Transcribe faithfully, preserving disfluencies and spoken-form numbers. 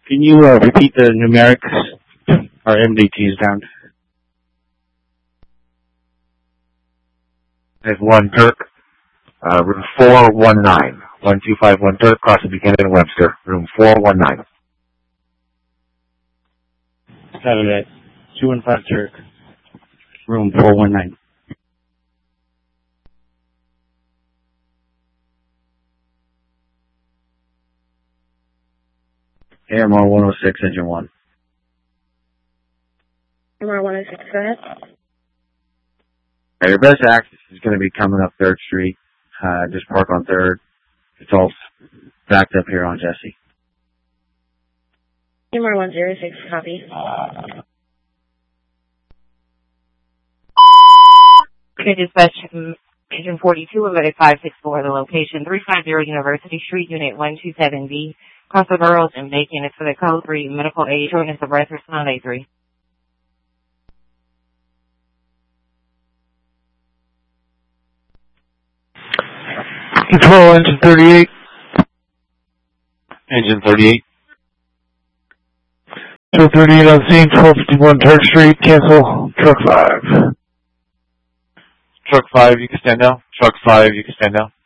Can you uh, repeat the numerics? Our M D T is down. There's one Turk, uh, room four one nine. one two five one Turk, crossing Buchanan and Webster, room four one nine. Saturday, two one five Turk, room four one nine. A M R one oh six, engine one. A M R one oh six, go ahead. Now, your best access is going to be coming up third Street. Uh, just park on third. It's all backed up here on Jesse. A M R one oh six, copy. Okay, dispatch, engine forty-two, Embedded five six four, the location, three fifty University Street, Unit one two seven B. Cross the Burrows and Bacon. It's for the code three, medical aid, shortness of breath, respond A three. Control, engine thirty-eight. Engine thirty-eight. Control thirty-eight on scene, twelve fifty-one Turk Street, cancel, truck five. Truck five, you can stand now. Truck five, you can stand now.